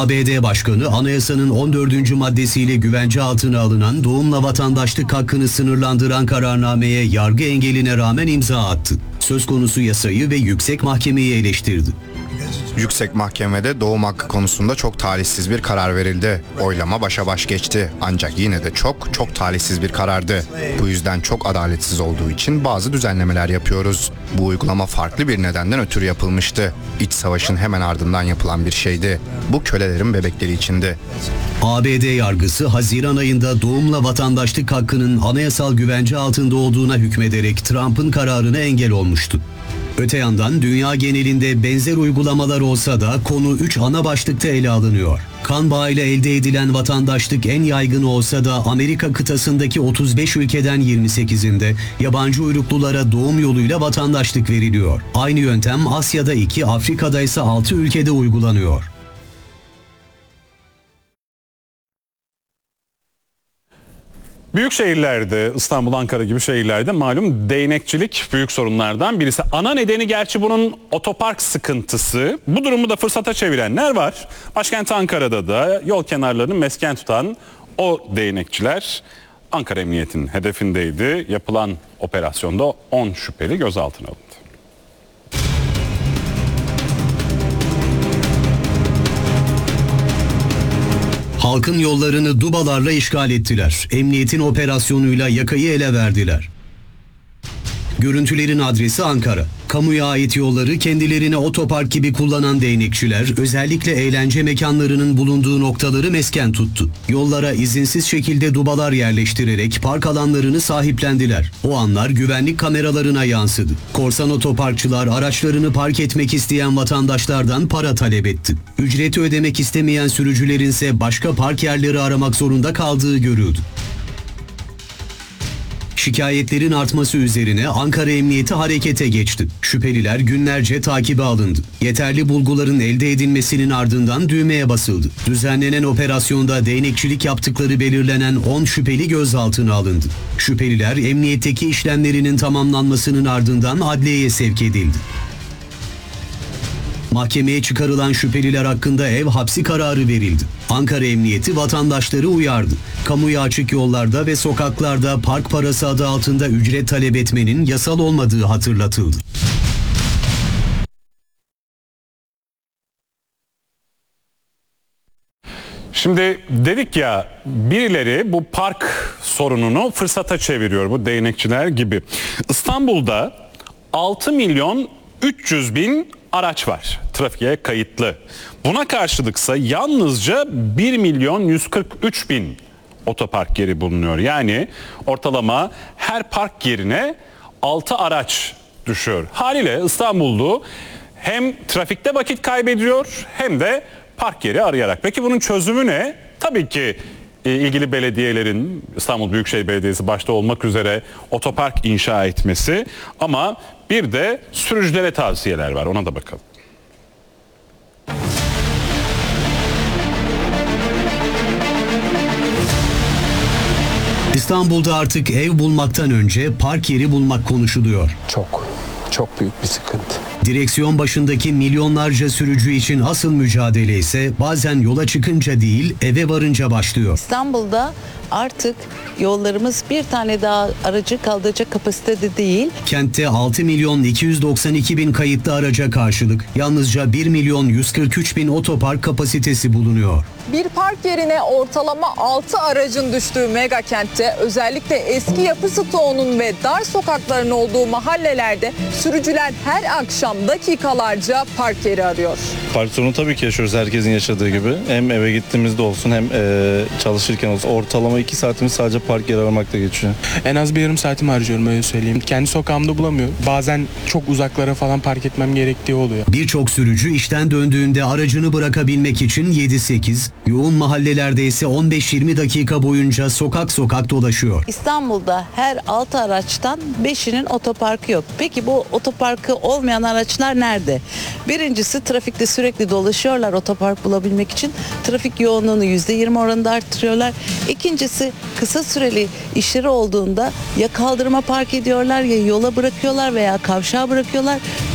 ABD Başkanı anayasanın 14. maddesiyle güvence altına alınan doğumla vatandaşlık hakkını sınırlandıran kararnameye yargı engeline rağmen imza attı. Söz konusu yasayı ve yüksek mahkemeyi eleştirdi. Yüksek Mahkemede doğum hakkı konusunda çok talihsiz bir karar verildi. Oylama başa baş geçti. Ancak yine de çok talihsiz bir karardı. Bu yüzden çok adaletsiz olduğu için bazı düzenlemeler yapıyoruz. Bu uygulama farklı bir nedenden ötürü yapılmıştı. İç savaşın hemen ardından yapılan bir şeydi. Bu kölelerin bebekleri içindi. ABD yargısı Haziran ayında doğumla vatandaşlık hakkının anayasal güvence altında olduğuna hükmederek Trump'ın kararına engel olmuştu. Öte yandan dünya genelinde benzer uygulamalar olsa da konu 3 ana başlıkta ele alınıyor. Kan bağıyla elde edilen vatandaşlık en yaygın olsa da Amerika kıtasındaki 35 ülkeden 28'inde yabancı uyruklulara doğum yoluyla vatandaşlık veriliyor. Aynı yöntem Asya'da 2, Afrika'da ise 6 ülkede uygulanıyor. Büyük şehirlerde, İstanbul, Ankara gibi şehirlerde malum değnekçilik büyük sorunlardan birisi. Ana nedeni gerçi bunun otopark sıkıntısı. Bu durumu da fırsata çevirenler var. Başkent Ankara'da da yol kenarlarını mesken tutan o değnekçiler Ankara Emniyeti'nin hedefindeydi. Yapılan operasyonda 10 şüpheli gözaltına alındı. Halkın yollarını dubalarla işgal ettiler. Emniyetin operasyonuyla yakayı ele verdiler. Görüntülerin adresi Ankara. Kamuya ait yolları kendilerine otopark gibi kullanan değnekçiler özellikle eğlence mekanlarının bulunduğu noktaları mesken tuttu. Yollara izinsiz şekilde dubalar yerleştirerek park alanlarını sahiplendiler. O anlar güvenlik kameralarına yansıdı. Korsan otoparkçılar araçlarını park etmek isteyen vatandaşlardan para talep etti. Ücreti ödemek istemeyen sürücülerin ise başka park yerleri aramak zorunda kaldığı görüldü. Şikayetlerin artması üzerine Ankara Emniyeti harekete geçti. Şüpheliler günlerce takibe alındı. Yeterli bulguların elde edilmesinin ardından düğmeye basıldı. Düzenlenen operasyonda değnekçilik yaptıkları belirlenen 10 şüpheli gözaltına alındı. Şüpheliler emniyetteki işlemlerinin tamamlanmasının ardından adliyeye sevk edildi. Mahkemeye çıkarılan şüpheliler hakkında ev hapsi kararı verildi. Ankara Emniyeti vatandaşları uyardı. Kamuya açık yollarda ve sokaklarda park parası adı altında ücret talep etmenin yasal olmadığı hatırlatıldı. Şimdi dedik ya, birileri bu park sorununu fırsata çeviriyor, bu değnekçiler gibi. İstanbul'da 6 milyon 300 bin araç var trafiğe kayıtlı. Buna karşılıksa yalnızca 1 milyon 143 bin otopark yeri bulunuyor. Yani ortalama her park yerine 6 araç düşüyor. Haliyle İstanbullu hem trafikte vakit kaybediyor hem de park yeri arayarak. Peki bunun çözümü ne? Tabii ki ilgili belediyelerin, İstanbul Büyükşehir Belediyesi başta olmak üzere otopark inşa etmesi, ama bir de sürücülere tavsiyeler var, ona da bakalım. İstanbul'da artık ev bulmaktan önce park yeri bulmak konuşuluyor. Çok büyük bir sıkıntı. Direksiyon başındaki milyonlarca sürücü için asıl mücadele ise bazen yola çıkınca değil, eve varınca başlıyor. İstanbul'da artık yollarımız bir tane daha aracı kaldıracak kapasitede değil. Kentte 6 milyon 292 bin kayıtlı araca karşılık yalnızca 1 milyon 143 bin otopark kapasitesi bulunuyor. Bir park yerine ortalama 6 aracın düştüğü mega kentte özellikle eski yapı stoğunun ve dar sokakların olduğu mahallelerde sürücüler her akşam dakikalarca park yeri arıyor. Park sorunu tabii ki yaşıyoruz, herkesin yaşadığı gibi. Hem eve gittiğimizde olsun hem çalışırken olsun. Ortalama 2 saatimiz sadece park yeri aramakta geçiyor. En az bir yarım saatimi harcıyorum, öyle söyleyeyim. Kendi sokağımda bulamıyorum. Bazen çok uzaklara falan park etmem gerektiği oluyor. Birçok sürücü işten döndüğünde aracını bırakabilmek için 7-8, yoğun mahallelerde ise 15-20 dakika boyunca sokak sokak dolaşıyor. İstanbul'da her 6 araçtan 5'inin otoparkı yok. Peki bu otoparkı olmayan araçlar nerede? Birincisi trafikte sürekli dolaşıyorlar otopark bulabilmek için. Trafik yoğunluğunu %20 oranında arttırıyorlar. İkincisi kısa süreli işleri olduğunda ya kaldırıma park ediyorlar ya yola bırakıyorlar veya kavşağa bırakıyorlar.